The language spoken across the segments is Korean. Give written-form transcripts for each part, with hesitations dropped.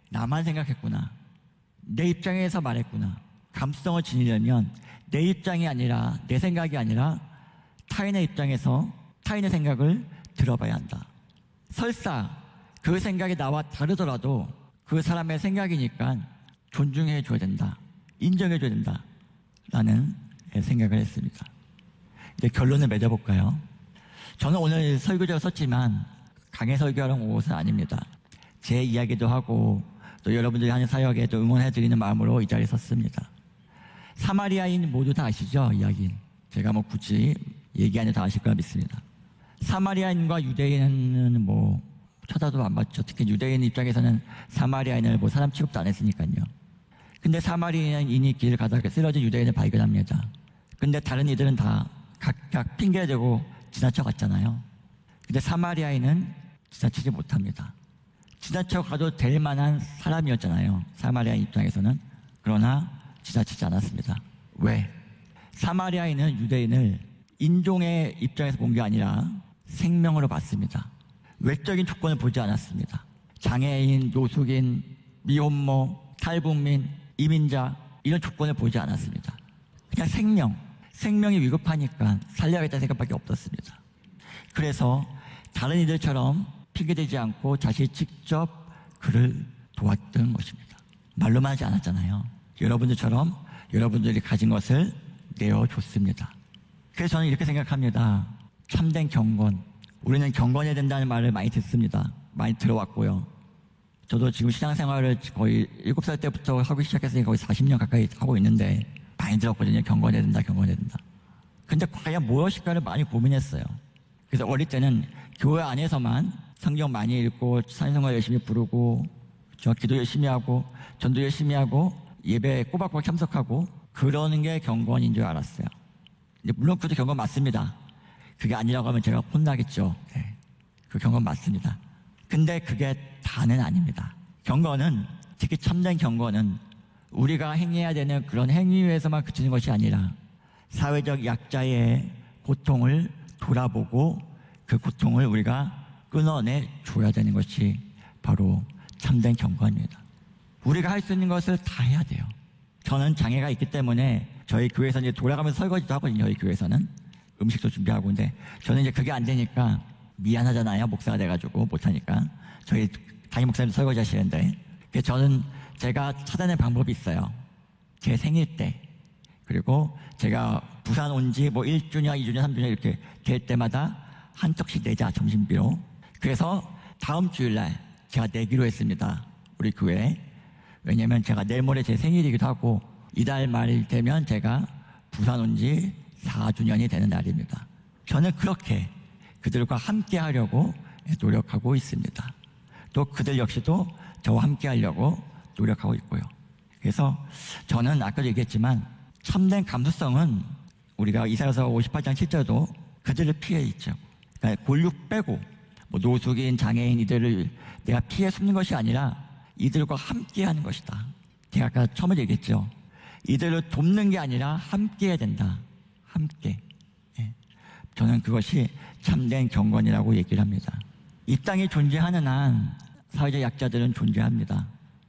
나만 생각했구나. 내 입장에서 말했구나. 감수성을 지니려면 내 입장이 아니라, 내 생각이 아니라 타인의 입장에서 타인의 생각을 들어봐야 한다. 설사 그 생각이 나와 다르더라도 그 사람의 생각이니까 존중해 줘야 된다. 인정해 줘야 된다. 라는 생각을 했습니다. 이제 결론을 맺어볼까요? 저는 오늘 설교자를 썼지만 강해 설교하러 온 것은 아닙니다. 제 이야기도 하고 또 여러분들이 하는 사역에 또 응원해드리는 마음으로 이 자리에 섰습니다. 사마리아인 모두 다 아시죠? 이야기. 제가 뭐 굳이 얘기 안 해도 다 아실 거라 믿습니다. 사마리아인과 유대인은 뭐 쳐다도 안 봤죠. 특히 유대인 입장에서는 사마리아인을 뭐 사람 취급도 안 했으니까요. 근데 사마리아인이 길을 가다가 쓰러진 유대인을 발견합니다. 근데 다른 이들은 다 각각 핑계를 대고 지나쳐 갔잖아요. 근데 사마리아인은 지나치지 못합니다. 지나쳐 가도 될 만한 사람이었잖아요. 사마리아인 입장에서는. 그러나 지나치지 않았습니다. 왜? 사마리아인은 유대인을 인종의 입장에서 본 게 아니라 생명으로 봤습니다. 외적인 조건을 보지 않았습니다. 장애인, 노숙인, 미혼모, 탈북민, 이민자 이런 조건을 보지 않았습니다. 그냥 생명이 위급하니까 살려야겠다는 생각밖에 없었습니다. 그래서 다른 이들처럼 핑계대지 않고 자신이 직접 그를 도왔던 것입니다. 말로만 하지 않았잖아요. 여러분들처럼 여러분들이 가진 것을 내어줬습니다. 그래서 저는 이렇게 생각합니다. 참된 경건. 우리는 경건해야 된다는 말을 많이 듣습니다. 많이 들어왔고요. 저도 지금 신앙생활을 거의 7살 때부터 하기 시작했으니까 거의 40년 가까이 하고 있는데 많이 들었거든요. 경건해야 된다, 경건해야 된다. 근데 과연 무엇일까를 많이 고민했어요. 그래서 어릴 때는 교회 안에서만 성경 많이 읽고 찬송가 열심히 부르고 기도 열심히 하고 전도 열심히 하고 예배에 꼬박꼬박 참석하고 그러는 게 경건인 줄 알았어요. 물론 그것도 경건 맞습니다. 그게 아니라고 하면 제가 혼나겠죠. 네. 그 경건 맞습니다. 근데 그게 다는 아닙니다. 경건은, 특히 참된 경건은 우리가 행해야 되는 그런 행위에서만 그치는 것이 아니라 사회적 약자의 고통을 돌아보고 그 고통을 우리가 끊어내 줘야 되는 것이 바로 참된 경건입니다. 우리가 할 수 있는 것을 다 해야 돼요. 저는 장애가 있기 때문에 저희 교회에서 이제 돌아가면서 설거지도 하거든요. 저희 교회에서는 음식도 준비하고. 근데 저는 이제 그게 안 되니까 미안하잖아요. 목사가 돼가지고 못하니까. 저희 담임 목사님 설거지 하시는데. 그래서 저는 제가 찾아낸 방법이 있어요. 제 생일 때, 그리고 제가 부산 온 지 뭐 1주년, 2주년, 3주년 이렇게 될 때마다 한 턱씩 내자, 점심비로. 그래서 다음 주일날 제가 내기로 했습니다. 우리 교회에. 왜냐면 제가 내일 모레 제 생일이기도 하고 이달 말 되면 제가 부산 온 지 4주년이 되는 날입니다. 저는 그렇게 그들과 함께 하려고 노력하고 있습니다. 또 그들 역시도 저와 함께 하려고 노력하고 있고요. 그래서 저는 아까도 얘기했지만 참된 감수성은 우리가 이사야서 58장 7절도 그들을 피해 있죠. 그러니까 골육 빼고 뭐 노숙인, 장애인 이들을 내가 피해 숨는 것이 아니라 이들과 함께 하는 것이다. 제가 아까 처음에 얘기했죠. 이들을 돕는 게 아니라 함께 해야 된다. 함께. 예. 저는 그것이 참된 경건이라고 얘기를 합니다. 이 땅에 존재하는 한 사회적 약자들은 존재합니다.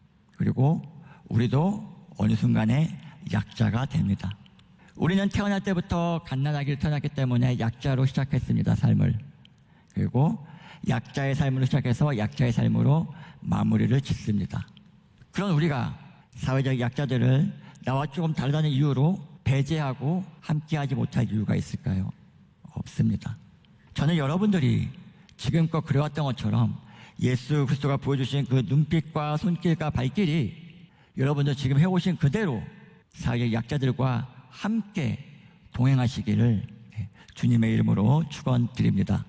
그리고 우리도 어느 순간에 약자가 됩니다. 우리는 태어날 때부터 갓난아기를 태어났기 때문에 약자로 시작했습니다. 삶을. 그리고 약자의 삶으로 시작해서 약자의 삶으로 마무리를 짓습니다. 그런 우리가 사회적 약자들을 나와 조금 다르다는 이유로 배제하고 함께하지 못할 이유가 있을까요? 없습니다. 저는 여러분들이 지금껏 그래왔던 것처럼 예수 그리스도가 보여주신 그 눈빛과 손길과 발길이 여러분들 지금 해오신 그대로 사회적 약자들과 함께 동행하시기를 주님의 이름으로 축원드립니다.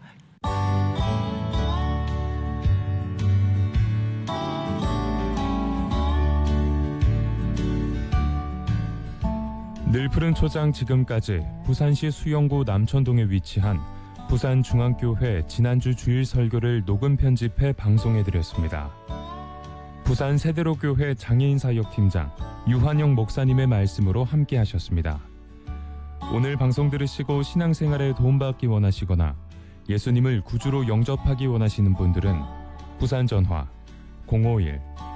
늘푸른 초장 지금까지 부산시 수영구 남천동에 위치한 부산중앙교회 지난주 주일 설교를 녹음 편집해 방송해드렸습니다. 부산 세대로교회 장애인사역팀장 유한영 목사님의 말씀으로 함께 하셨습니다. 오늘 방송 들으시고 신앙생활에 도움받기 원하시거나 예수님을 구주로 영접하기 원하시는 분들은 부산전화 051